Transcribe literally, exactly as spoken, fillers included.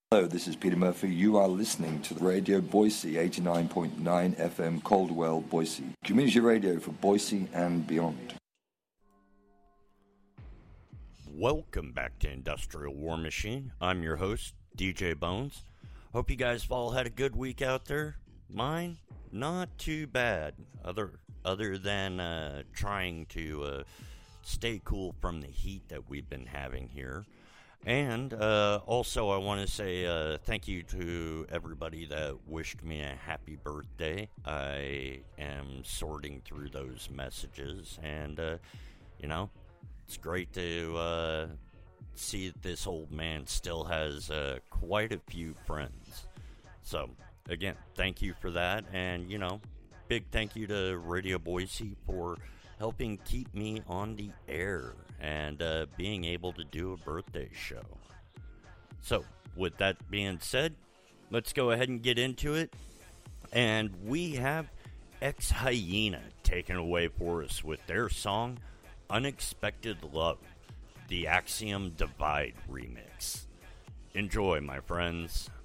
Hello, this is Peter Murphy. You are listening to Radio Boise, eighty-nine point nine F M, Caldwell, Boise. Community radio for Boise and beyond. Welcome back to Industrial War Machine. I'm your host, D J Bones. Hope you guys have all had a good week out there. Mine, not too bad. Other other than uh, trying to uh, stay cool from the heat that we've been having here. And uh, also, I want to say uh, thank you to everybody that wished me a happy birthday. I am sorting through those messages, and, uh, you know, it's great to uh, see that this old man still has uh, quite a few friends. So, again, thank you for that, and, you know, big thank you to Radio Boise for helping keep me on the air and uh, being able to do a birthday show. So, with that being said, let's go ahead and get into it. And we have Ex-Hyena taken away for us with their song, Unexpected Love, the Axiom Divide remix. Enjoy, my friends.